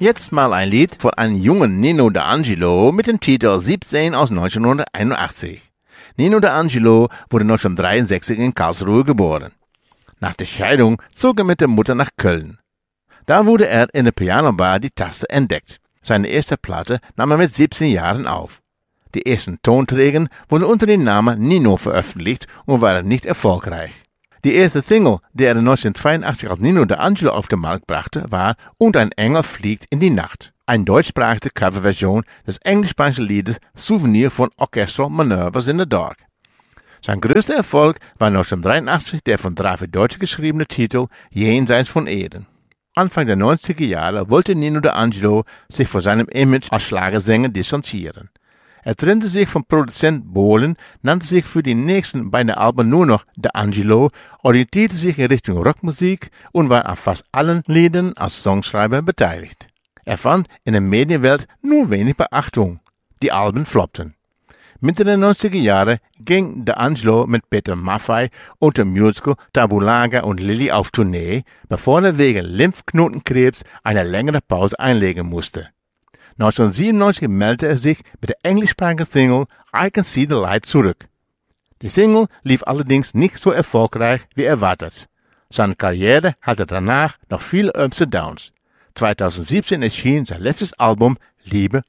Jetzt mal ein Lied von einem jungen Nino D'Angelo mit dem Titel 17 aus 1981. Nino D'Angelo wurde 1963 in Karlsruhe geboren. Nach der Scheidung zog er mit der Mutter nach Köln. Da wurde er in der Pianobar die Taste entdeckt. Seine erste Platte nahm er mit 17 Jahren auf. Die ersten Tonträger wurden unter dem Namen Nino veröffentlicht und waren nicht erfolgreich. Die erste Single, die er 1982 als Nino D'Angelo auf den Markt brachte, war Und ein Engel fliegt in die Nacht, eine deutschsprachige Coverversion des englischsprachigen Liedes Souvenir von Orchestral Manoeuvres in the Dark. Sein größter Erfolg war 1983 der von David Deutsch geschriebene Titel Jenseits von Eden. Anfang der 90er Jahre wollte Nino D'Angelo sich von seinem Image als Schlagersänger distanzieren. Er trennte sich vom Produzent Bohlen, nannte sich für die nächsten beiden Alben nur noch D'Angelo, orientierte sich in Richtung Rockmusik und war an fast allen Liedern als Songschreiber beteiligt. Er fand in der Medienwelt nur wenig Beachtung. Die Alben floppten. Mitte der 90er Jahre ging D'Angelo mit Peter Maffay und dem Musical Tabulaga und Lilly auf Tournee, bevor er wegen Lymphknotenkrebs eine längere Pause einlegen musste. 1997 meldete er sich mit der englischsprachigen Single I Can See the Light zurück. Die Single lief allerdings nicht so erfolgreich wie erwartet. Seine Karriere hatte danach noch viele Ups und Downs. 2017 erschien sein letztes Album Liebe.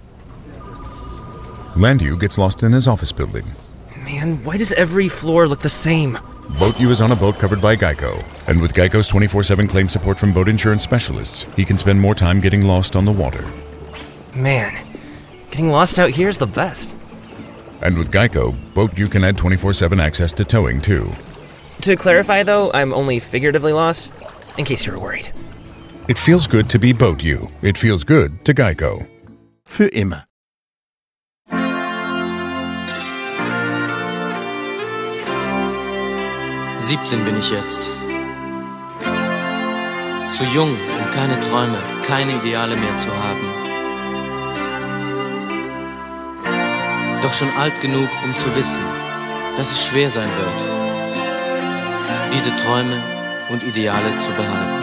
Landu gets lost in his office building. Man, why does every floor look the same? Boat U is on a boat covered by Geico. And with Geico's 24/7 claim support from boat insurance specialists, he can spend more time getting lost on the water. Man, getting lost out here is the best. And with Geico, Boat U can add 24/7 access to towing, too. To clarify, though, I'm only figuratively lost, in case you're worried. It feels good to be Boat U. It feels good to Geico. Für immer. »17 bin ich jetzt. Zu jung, um keine Träume, keine Ideale mehr zu haben. Doch schon alt genug, um zu wissen, dass es schwer sein wird, diese Träume und Ideale zu behalten.